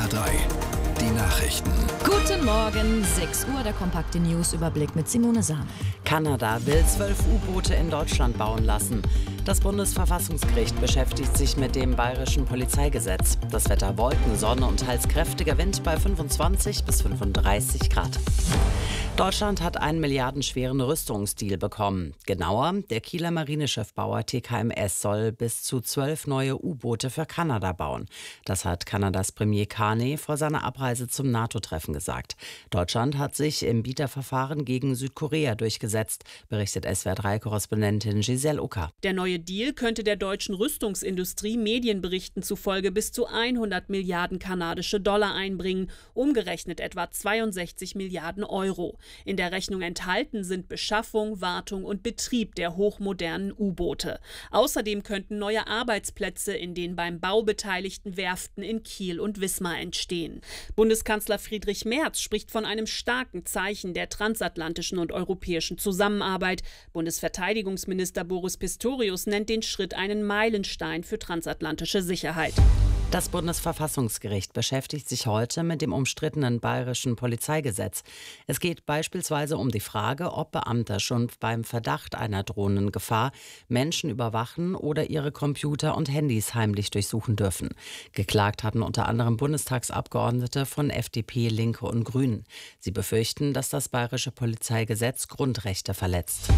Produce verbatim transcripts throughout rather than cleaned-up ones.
R drei, die Nachrichten. Guten Morgen, sechs Uhr, der kompakte News-Überblick mit Simone Sahne. Kanada will zwölf U-Boote in Deutschland bauen lassen. Das Bundesverfassungsgericht beschäftigt sich mit dem bayerischen Polizeigesetz. Das Wetter: Wolken, Sonne und teils kräftiger Wind bei fünfundzwanzig bis fünfunddreißig Grad. Deutschland hat einen milliardenschweren Rüstungsdeal bekommen. Genauer, der Kieler Marineschiffbauer T K M S soll bis zu zwölf neue U-Boote für Kanada bauen. Das hat Kanadas Premier Carney vor seiner Abreise zum NATO-Treffen gesagt. Deutschland hat sich im Bieterverfahren gegen Südkorea durchgesetzt, berichtet S W R drei Korrespondentin Giselle Ucker. Der neue Deal könnte der deutschen Rüstungsindustrie Medienberichten zufolge bis zu hundert Milliarden kanadische Dollar einbringen, umgerechnet etwa zweiundsechzig Milliarden Euro. In der Rechnung enthalten sind Beschaffung, Wartung und Betrieb der hochmodernen U-Boote. Außerdem könnten neue Arbeitsplätze in den beim Bau beteiligten Werften in Kiel und Wismar entstehen. Bundeskanzler Friedrich Merz spricht von einem starken Zeichen der transatlantischen und europäischen Zusammenarbeit. Bundesverteidigungsminister Boris Pistorius nennt den Schritt einen Meilenstein für transatlantische Sicherheit. Das Bundesverfassungsgericht beschäftigt sich heute mit dem umstrittenen bayerischen Polizeigesetz. Es geht beispielsweise um die Frage, ob Beamte schon beim Verdacht einer drohenden Gefahr Menschen überwachen oder ihre Computer und Handys heimlich durchsuchen dürfen. Geklagt hatten unter anderem Bundestagsabgeordnete von F D P, Linke und Grünen. Sie befürchten, dass das bayerische Polizeigesetz Grundrechte verletzt.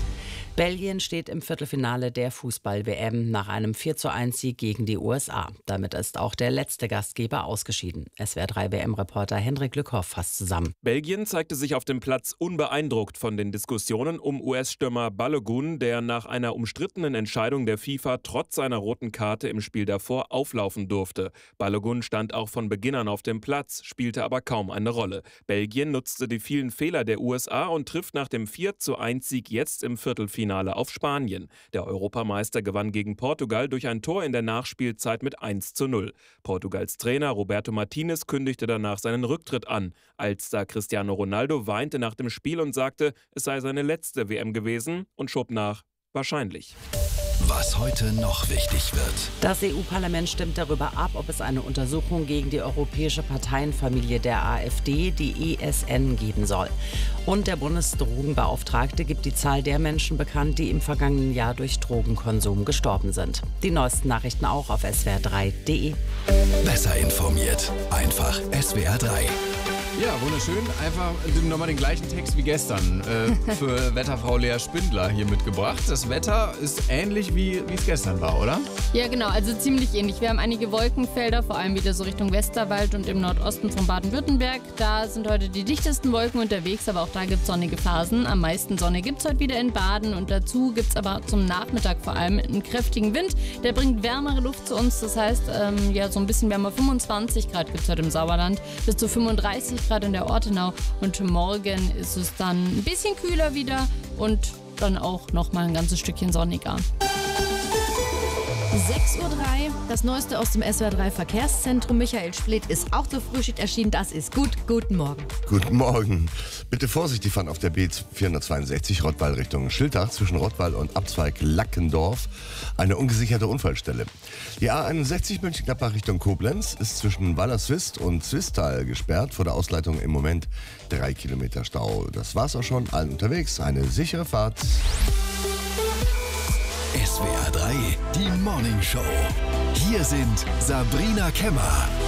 Belgien steht im Viertelfinale der Fußball-W M nach einem vier zu eins Sieg gegen die U S A. Damit ist auch der letzte Gastgeber ausgeschieden. S W R drei W M-Reporter Hendrik Lückhoff fasst zusammen. Belgien zeigte sich auf dem Platz unbeeindruckt von den Diskussionen um U S-Stürmer Balogun, der nach einer umstrittenen Entscheidung der FIFA trotz seiner roten Karte im Spiel davor auflaufen durfte. Balogun stand auch von Beginn an auf dem Platz, spielte aber kaum eine Rolle. Belgien nutzte die vielen Fehler der U S A und trifft nach dem vier zu eins Sieg jetzt im Viertelfinale auf Spanien. Der Europameister gewann gegen Portugal durch ein Tor in der Nachspielzeit mit eins zu null. Portugals Trainer Roberto Martinez kündigte danach seinen Rücktritt an. Als-Star Cristiano Ronaldo weinte nach dem Spiel und sagte, es sei seine letzte W M gewesen und schob nach: wahrscheinlich. Was heute noch wichtig wird. Das E U-Parlament stimmt darüber ab, ob es eine Untersuchung gegen die europäische Parteienfamilie der AfD, die E S N, geben soll. Und der Bundesdrogenbeauftragte gibt die Zahl der Menschen bekannt, die im vergangenen Jahr durch Drogenkonsum gestorben sind. Die neuesten Nachrichten auch auf S W R drei punkt de. Besser informiert. Einfach S W R drei. Ja, wunderschön. Einfach nochmal den gleichen Text wie gestern äh, für Wetterfrau Lea Spindler hier mitgebracht. Das Wetter ist ähnlich wie es gestern war, oder? Ja, genau. Also ziemlich ähnlich. Wir haben einige Wolkenfelder, vor allem wieder so Richtung Westerwald und im Nordosten von Baden-Württemberg. Da sind heute die dichtesten Wolken unterwegs, aber auch da gibt es sonnige Phasen. Am meisten Sonne gibt es heute wieder in Baden und dazu gibt es aber zum Nachmittag vor allem einen kräftigen Wind. Der bringt wärmere Luft zu uns. Das heißt, ähm, ja, so ein bisschen wärmer. fünfundzwanzig Grad gibt es heute im Sauerland, bis zu fünfunddreißig Grad in der Ortenau, und morgen ist es dann ein bisschen kühler wieder und dann auch noch mal ein ganzes Stückchen sonniger. sechs Uhr drei, das Neueste aus dem S W R drei Verkehrszentrum. Michael Splitt ist auch zur Frühschicht erschienen. Das ist gut. Guten Morgen. Guten Morgen. Bitte vorsichtig fahren auf der B vierhundertzweiundsechzig Rottweil Richtung Schiltach zwischen Rottweil und Abzweig Lackendorf. Eine ungesicherte Unfallstelle. Die A einundsechzig Mönchengladbach Richtung Koblenz ist zwischen Wallerswist und Zwistal gesperrt. Vor der Ausleitung im Moment drei Kilometer Stau. Das war's auch schon. Allen unterwegs. Eine sichere Fahrt. S W R drei, die Morning Show. Hier sind Sabrina Kemmer